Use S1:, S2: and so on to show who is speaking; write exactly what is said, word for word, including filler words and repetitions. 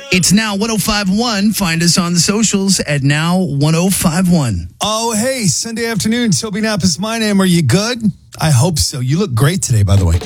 S1: It's Now one oh five point one. Find us on the socials at Now one oh five point one.
S2: Oh, hey, Sunday afternoon. Toby Knapp is my name. Are you good? I hope so. You look great today, by the way.